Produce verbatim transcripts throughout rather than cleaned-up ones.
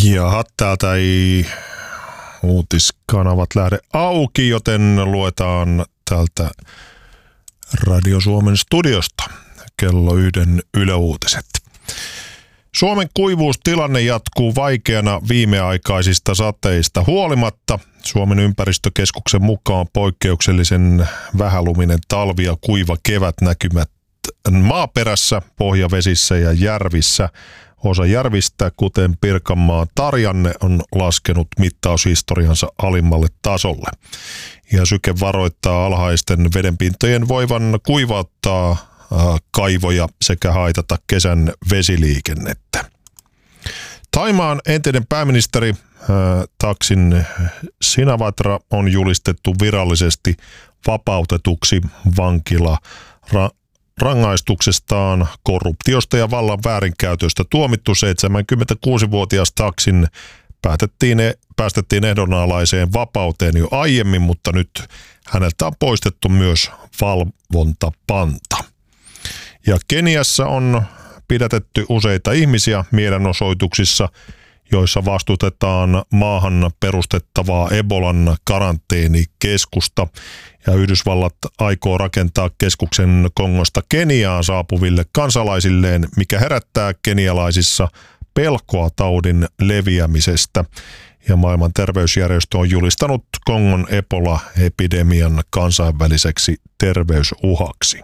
Jaha, täältä ei uutiskanavat lähde auki, joten luetaan täältä Radio Suomen studiosta kello yhden Yle Uutiset. Suomen kuivuustilanne jatkuu vaikeana viimeaikaisista sateista huolimatta. Suomen ympäristökeskuksen mukaan poikkeuksellisen vähäluminen talvi ja kuiva kevät näkymät maaperässä, pohjavesissä ja järvissä. Osa järvistä, kuten Pirkanmaan Tarjanne, on laskenut mittaushistoriansa alimmalle tasolle. Ja Syke varoittaa alhaisten vedenpintojen voivan kuivauttaa äh, kaivoja sekä haitata kesän vesiliikennettä. Thaimaan entinen pääministeri äh, Thaksin Shinawatra on julistettu virallisesti vapautetuksi vankila ra- rangaistuksestaan korruptiosta ja vallan väärinkäytöstä tuomittu seitsemänkymmentäkuusivuotias Thaksin päätettiin, päästettiin ehdonalaiseen vapauteen jo aiemmin, mutta nyt häneltä on poistettu myös valvontapanta. Ja Keniassa on pidätetty useita ihmisiä mielenosoituksissa, joissa vastustetaan maahan perustettavaa Ebolan karanteenikeskusta. Ja Yhdysvallat aikoo rakentaa keskuksen Kongosta Keniaan saapuville kansalaisilleen, mikä herättää kenialaisissa pelkoa taudin leviämisestä. Ja maailman terveysjärjestö on julistanut Kongon Ebola-epidemian kansainväliseksi terveysuhaksi.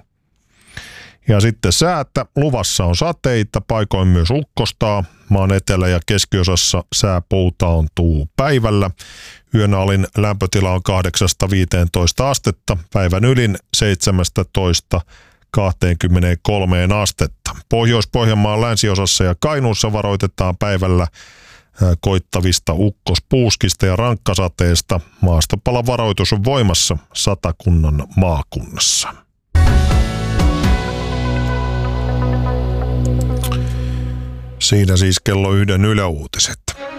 Ja sitten säätä. Luvassa on sateita, paikoin myös ukkostaa. Maan etelä- ja keskiosassa sää poutaantuu päivällä. Yön alin lämpötila on kahdeksasta viiteentoista astetta, päivän ylin seitsemästätoista kaksikymmentäkolme astetta. Pohjois-Pohjanmaan länsiosassa ja Kainuussa varoitetaan päivällä koittavista ukkospuuskista ja rankkasateesta. Maastopalavaroitus on voimassa Satakunnan maakunnassa. Siinä siis kello yhden Yle Uutiset.